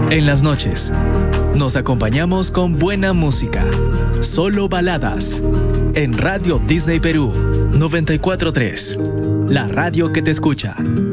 En las noches, nos acompañamos con buena música. Solo baladas. En Radio Disney Perú 94.3. La radio que te escucha.